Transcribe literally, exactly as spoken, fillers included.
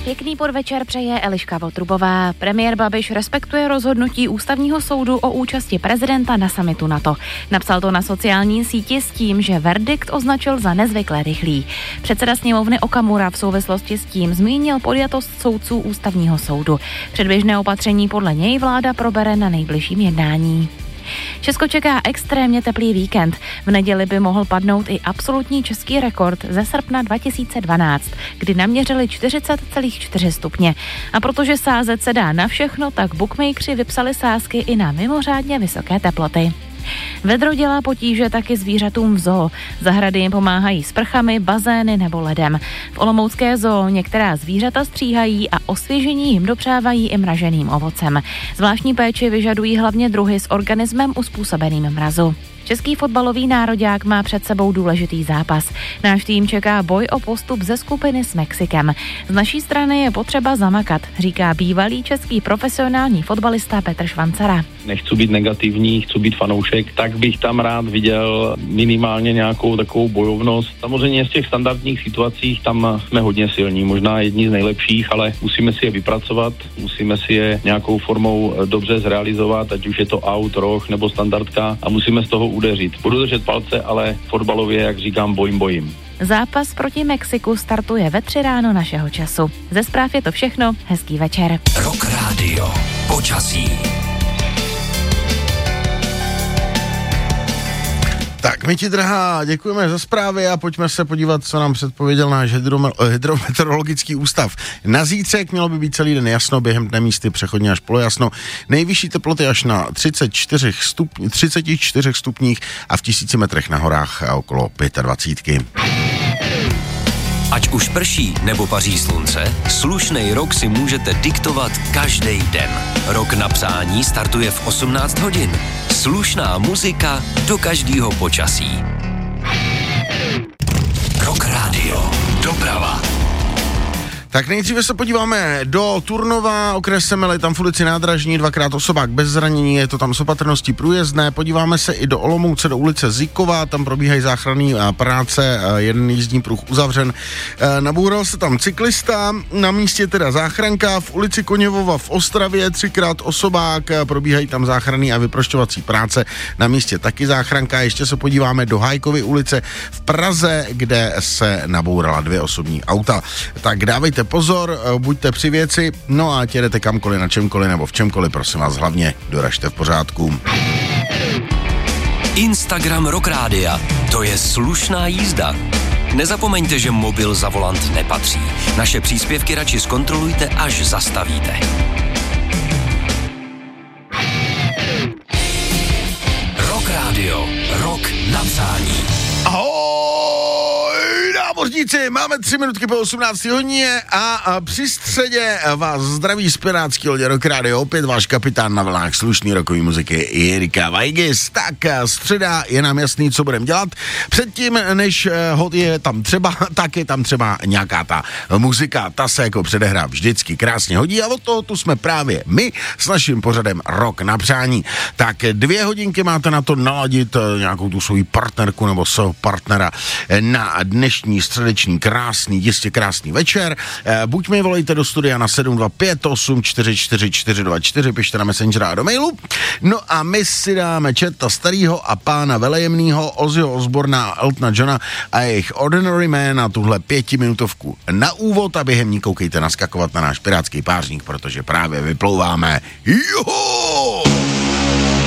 Pěkný podvečer přeje Eliška Votrubová. Premiér Babiš respektuje rozhodnutí ústavního soudu o účasti prezidenta na summitu NATO. Napsal to na sociální síti s tím, že verdikt označil za nezvykle rychlý. Předseda sněmovny Okamura v souvislosti s tím zmínil podjatost soudců ústavního soudu. Předběžné opatření podle něj vláda probere na nejbližším jednání. Česko čeká extrémně teplý víkend. V neděli by mohl padnout i absolutní český rekord ze srpna dva tisíce dvanáct, kdy naměřili čtyřicet celá čtyři stupně. A protože sázet se dá na všechno, tak bookmakeri vypsali sázky i na mimořádně vysoké teploty. Vedro dělá potíže taky zvířatům v zoo. Zahrady jim pomáhají s prchami, bazény nebo ledem. V olomoucké zoo některá zvířata stříhají a osvěžení jim dopřávají i mraženým ovocem. Zvláštní péči vyžadují hlavně druhy s organismem uspůsobeným mrazu. Český fotbalový nároďák má před sebou důležitý zápas. Náš tým čeká boj o postup ze skupiny s Mexikem. Z naší strany je potřeba zamakat, říká bývalý český profesionální fotbalista Petr Švancara. Nechci být negativní, chci být fanoušek, tak bych tam rád viděl minimálně nějakou takovou bojovnost. Samozřejmě z těch standardních situacích tam jsme hodně silní, možná jedni z nejlepších, ale musíme si je vypracovat, musíme si je nějakou formou dobře zrealizovat, ať už je to out, roh nebo standardka a musíme z toho udeřit. Budu držet palce, ale fotbalově, jak říkám, bojím, bojím. Zápas proti Mexiku startuje ve tři ráno našeho času. Ze zpráv je to všechno, hezký večer. Rock Radio, počasí. Tak, my ti, drahá, děkujeme za zprávy a pojďme se podívat, co nám předpověděl náš hydrometeorologický ústav. Na zítřek mělo by být celý den jasno, během dne místy přechodně až polojasno. Nejvyšší teploty až na třicet čtyři stupň, třicet čtyři stupních a v tisíci metrech na horách a okolo dvacet pět. Ať už prší nebo paří slunce, slušnej rok si můžete diktovat každý den. Rok na přání startuje v osmnáct hodin. Slušná muzika do každého počasí. Rock Radio. Doprava. Tak nejdříve se podíváme do Turnova, okres Semily, tam v ulici Nádražní, dvakrát osobák bez zranění, je to tam s opatrností průjezdné. Podíváme se i do Olomouce, do ulice Zikova, tam probíhají záchranné práce, jeden jízdní pruh uzavřen. Naboural se tam cyklista, na místě teda záchranka, v ulici Koněvova v Ostravě, třikrát osobák, probíhají tam záchranné a vyprošťovací práce, na místě taky záchranka. Ještě se podíváme do Hájkovy ulice v Praze, kde se nabourala dvě osobní auta. Tak dávejte pozor, buďte při věci, no a jdete kamkoliv, na čemkoliv nebo v čemkoliv, prosím vás, hlavně doražte v pořádku. Instagram Rock Rádia, to je slušná jízda. Nezapomeňte, že mobil za volant nepatří. Naše příspěvky radši zkontrolujte, až zastavíte. Rock Rádio, rok na přání. Ahoj, námořníci, máme tři minutky po osmnácté hodině a, a při středě vás zdraví z pirátský lodě Rock Radio, opět váš kapitán na vlnách slušný rokový muziky Jirka Vajgis. Tak středa, je nám jasný, co budeme dělat. Předtím, než hod je tam třeba, tak je tam třeba nějaká ta muzika, ta se jako předehrá vždycky krásně hodí a od toho tu jsme právě my s naším pořadem Rock na přání. Tak dvě hodinky máte na to naladit nějakou tu svoji partnerku nebo svého partnera na dnešní středeční krásný, jistě krásný večer. Buď mi volejte do studia na sedm dva pět osm čtyři čtyři čtyři dva čtyři, pište na Messengera a do mailu. No a my si dáme Četa starýho a pána velejemnýho, Ozzyho Osborna a Eltona Johna a jejich Ordinary Man na tuhle pětiminutovku na úvod a během ní koukejte naskakovat na náš pirátský pářník, protože právě vyplouváme. Juhu!